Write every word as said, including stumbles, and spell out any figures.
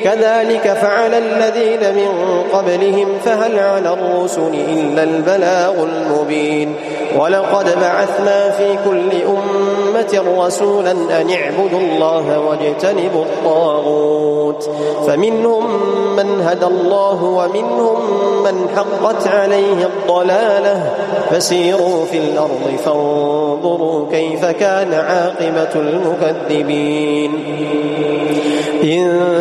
كذلك فعل الذين من قبلهم فهل على الرسل إلا البلاغ المبين ولقد بعثنا في كل أمة رسولا أن اعبدوا الله واجتنبوا الطاغوت فمنهم من هدى الله ومنهم من حقت عليه الضلالة فسيروا في الأرض فانظروا كيف كان عاقبة المكذبين.